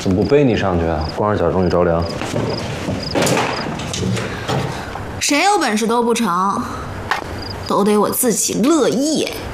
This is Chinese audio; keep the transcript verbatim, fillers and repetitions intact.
怎么不背你上去啊？光着脚终于着凉。 谁有本事都不成，都得我自己乐意。